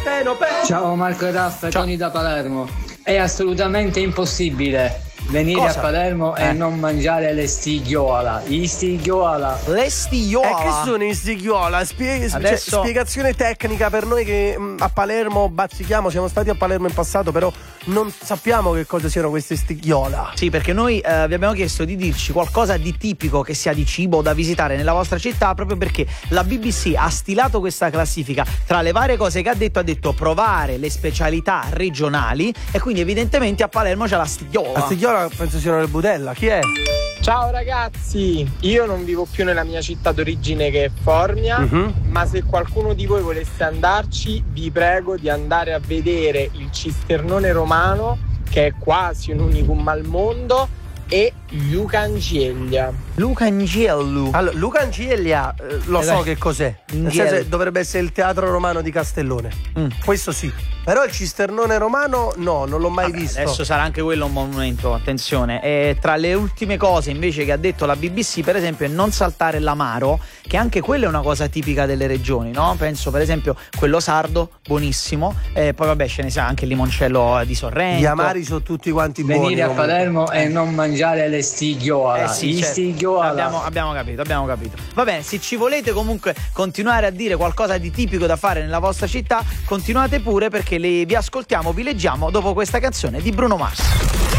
Ciao Marco Raff, Tony da Palermo. È assolutamente impossibile venire a Palermo e non mangiare le stighiola. Le stighiola? Che sono i stighiola? Spiegazione tecnica per noi che a Palermo bazzichiamo, siamo stati a Palermo in passato, però non sappiamo che cosa siano queste stighiola. Sì, perché noi vi abbiamo chiesto di dirci qualcosa di tipico che sia di cibo da visitare nella vostra città, proprio perché la BBC ha stilato questa classifica. Tra le varie cose che ha detto provare le specialità regionali, e quindi evidentemente a Palermo c'è la stighiola. La stighiola penso siano le budella. Chi è? Ciao ragazzi, io non vivo più nella mia città d'origine che è Formia, ma se qualcuno di voi volesse andarci, vi prego di andare a vedere il Cisternone Romano, che è quasi un unicum al mondo, e Lucangieglia. Allora, Lucangieglia lo so che cos'è. Nel senso che dovrebbe essere il teatro romano di Castellone. Questo sì. Però il Cisternone Romano no, non l'ho mai visto. Adesso sarà anche quello un monumento, attenzione. E tra le ultime cose invece che ha detto la BBC, per esempio, è non saltare l'amaro, che anche quello è una cosa tipica delle regioni, no? Penso per esempio quello sardo, buonissimo, e poi vabbè ce ne sia anche il limoncello di Sorrento. Gli amari sono tutti quanti buoni. Venire a Palermo e non mangiare le stighiola. Abbiamo capito. Va bene, se ci volete comunque continuare a dire qualcosa di tipico da fare nella vostra città, continuate pure, perché vi ascoltiamo, vi leggiamo dopo questa canzone di Bruno Mars.